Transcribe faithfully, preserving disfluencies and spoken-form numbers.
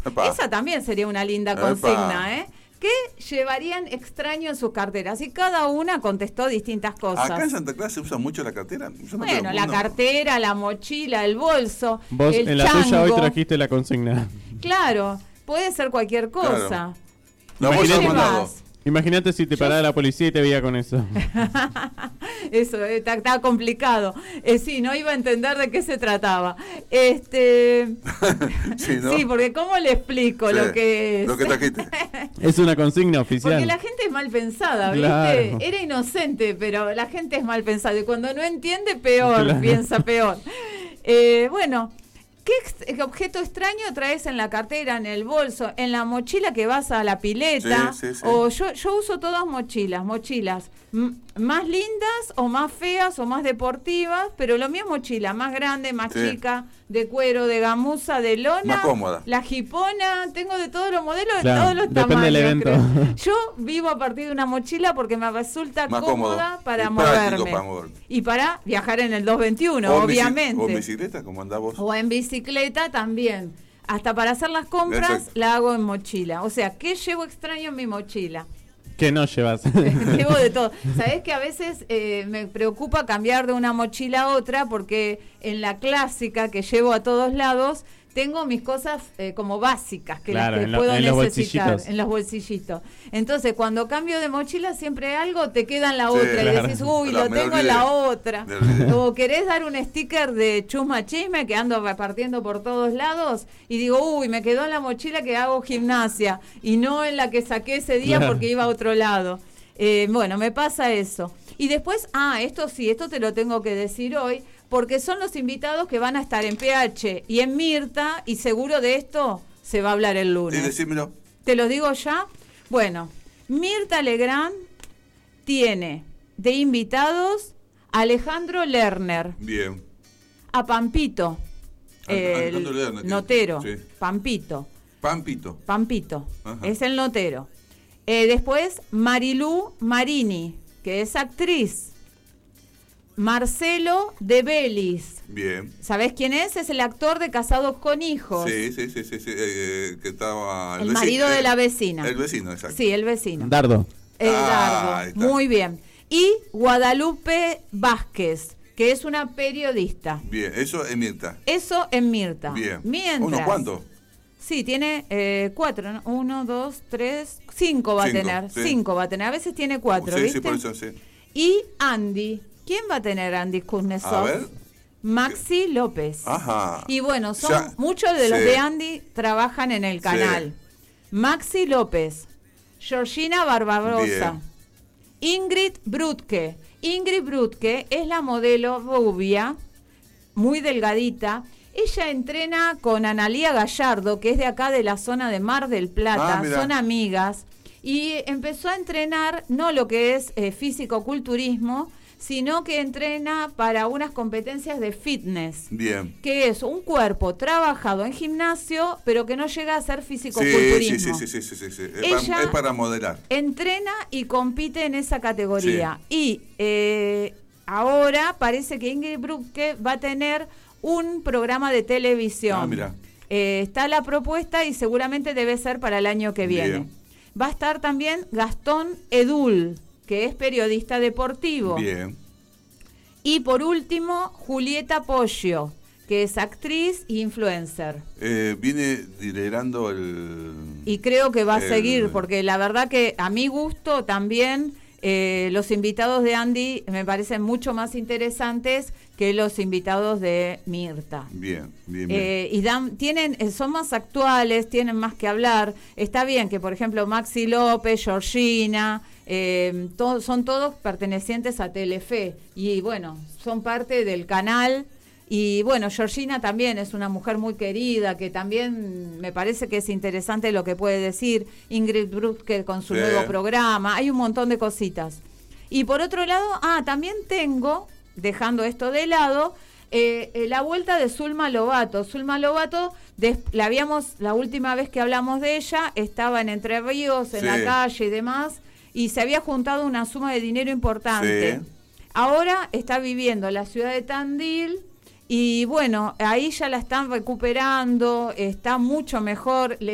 Epa. Esa también sería una linda consigna, ¿eh? ¿Qué llevarían extraño en sus carteras? Y cada una contestó distintas cosas. Acá en Santa Clara se usa mucho la cartera. Yo no Bueno, la no. cartera, la mochila, el bolso, Vos el en la chango. tuya hoy trajiste la consigna. Claro, puede ser cualquier cosa. Claro. La ¿Qué bolsa Imagínate- del mandado. llevas? Imagínate si te paraba la policía y te veía con eso. Eso, está, está complicado. Eh, sí, no iba a entender de qué se trataba. Este, Sí, ¿no? sí, porque ¿cómo le explico Sí, lo que es? Lo que trajiste. Es una consigna oficial. Porque la gente es mal pensada, ¿viste? Claro. Era inocente, pero la gente es mal pensada. Y cuando no entiende, peor, Claro. piensa peor. Eh, bueno, ¿qué ex- objeto extraño traes en la cartera, en el bolso, en la mochila que vas a la pileta? Sí, sí, sí. O yo, yo uso todas mochilas, mochilas m- más lindas o más feas o más deportivas, pero lo mío es mochila, más grande, más Sí. chica, de cuero, de gamuza, de lona. Más cómoda. La jipona, tengo de todos los modelos, de Claro, todos los depende tamaños. del evento. creo. Yo vivo a partir de una mochila porque me resulta Más cómoda cómodo. para Y práctico moverme. para moverme. Y para viajar en el doscientos veintiuno, O en bici- obviamente. O en bicicleta, como andás vos. O en bicicleta también. Hasta para hacer las compras Exacto. la hago en mochila. O sea, ¿qué llevo extraño en mi mochila? Que no llevas. Llevo de todo. Sabés que a veces eh, me preocupa cambiar de una mochila a otra porque en la clásica que llevo a todos lados tengo mis cosas eh, como básicas que Claro, las que en lo- puedo en los necesitar bolsillitos. en los bolsillitos. Entonces, cuando cambio de mochila siempre algo te queda en la Sí, otra claro. y decís, uy, La- lo me tengo en la olvidé. otra. Me olvidé. O querés dar un sticker de chusma chisme que ando repartiendo por todos lados y digo, uy, me quedó en la mochila que hago gimnasia y no en la que saqué ese día Claro. porque iba a otro lado. Eh, bueno, me pasa eso. Y después, ah, esto sí, esto te lo tengo que decir hoy, porque son los invitados que van a estar en P H y en Mirta, y seguro de esto se va a hablar el Y lunes. decímelo. ¿Te lo digo ya? Bueno, Mirta Legrand tiene de invitados a Alejandro Lerner, Bien. a Pampito, Ah, el Alejandro Lerner, que- notero, sí. Pampito. Pampito. Pampito, Ajá. es el notero. Eh, después, Marilú Marini, que es actriz. Marcelo de Belis. Bien. ¿Sabés quién es? Es el actor de Casados con Hijos. Sí, sí, sí, sí, sí, eh, que estaba... El vecino, marido de eh, la vecina. El vecino, exacto. Sí, el vecino. Dardo. El Ah, ahí Dardo. está. Muy bien. Y Guadalupe Vázquez, que es una periodista. Bien, eso es Mirta. Eso en Mirta. Bien. Mientras, ¿Unos cuántos? Sí, tiene eh, cuatro, ¿no? Uno, dos, tres, cinco va Cinco, a tener. sí. Cinco va a tener. A veces tiene cuatro, Sí, ¿viste? sí, por eso, sí. Y Andy. ¿Quién va a tener Andy A Kuznetsov? ver. Maxi López. Ajos Y bueno, son Ya, muchos de los sí. de Andy trabajan en el canal. Maxi López, Georgina Barbarosa, Ingrid Brutke. Ingrid Brutke es la modelo rubia, muy delgadita. Ella entrena con Analía Gallardo, que es de acá de la zona de Mar del Plata, Ah, mirá. son amigas. Y empezó a entrenar no lo que es eh, físico-culturismo, sino que entrena para unas competencias de fitness. Bien. Que es un cuerpo trabajado en gimnasio, pero que no llega a ser Sí, físico-culturismo. sí, sí, sí, sí, sí, sí. Es, Ella- para, es para modelar. Entrena y compite en esa categoría. Y eh, ahora parece que Ingrid Brutke va a tener un programa de televisión. Ah, mira. Eh, está la propuesta y seguramente debe ser para el año que viene. Bien. Va a estar también Gastón Edul, que es periodista deportivo. Bien. Y por último, Julieta Poggio, que es actriz e influencer. Eh, viene liderando el... Y creo que va a El- seguir, porque la verdad que a mi gusto también eh, los invitados de Andy me parecen mucho más interesantes que los invitados de Mirta. Bien, bien, bien. Eh, y dan, tienen, eh, son más actuales, tienen más que hablar. Está bien que, por ejemplo, Maxi López, Georgina, eh, to- son todos pertenecientes a Telefe. Y bueno, son parte del canal. Y bueno, Georgina también es una mujer muy querida, que también me parece que es interesante lo que puede decir. Ingrid Brutke con su Sí. nuevo programa. Hay un montón de cositas. Y por otro lado, ah, también tengo, dejando esto de lado, eh, eh, la vuelta de Zulma Lobato. Zulma Lobato, des- la habíamos, la última vez que hablamos de ella, estaba en Entre Ríos, en Sí. la calle y demás, y se había juntado una suma de dinero importante. Sí. Ahora está viviendo en la ciudad de Tandil. Y bueno, ahí ya la están recuperando, está mucho mejor. Le